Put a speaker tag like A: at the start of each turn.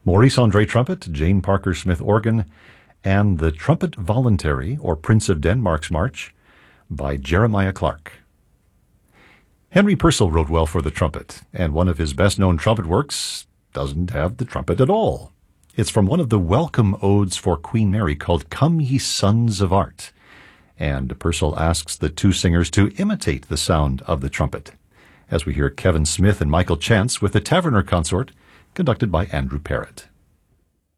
A: Maurice Andre trumpet, Jane Parker Smith organ, and the Trumpet Voluntary, or Prince of Denmark's March, by Jeremiah Clarke. Henry Purcell wrote well for the trumpet, and one of his best-known trumpet works doesn't have the trumpet at all. It's from one of the welcome odes for Queen Mary called Come Ye Sons of Art, and Purcell asks the two singers to imitate the sound of the trumpet, as we hear Kevin Smith and Michael Chance with the Taverner Consort, conducted by Andrew Parrott.